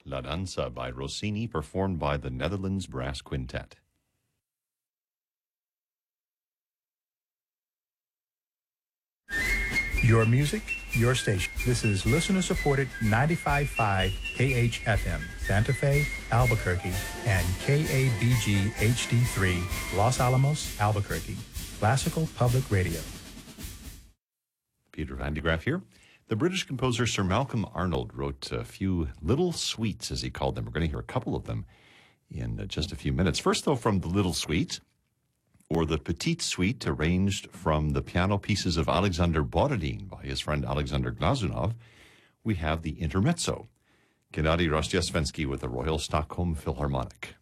La Danza by Rossini, performed by the Netherlands Brass Quintet. Your music, your station. This is listener-supported 95.5 KHFM, Santa Fe, Albuquerque, and KABG HD3, Los Alamos, Albuquerque. Classical Public Radio. Peter Van de Graaff here. The British composer Sir Malcolm Arnold wrote a few little suites, as he called them. We're going to hear a couple of them in just a few minutes. First, though, from the Little Suite, or the Petite Suite, arranged from the piano pieces of Alexander Borodin by his friend Alexander Glazunov, we have the Intermezzo, Gennady Rostovsky with the Royal Stockholm Philharmonic.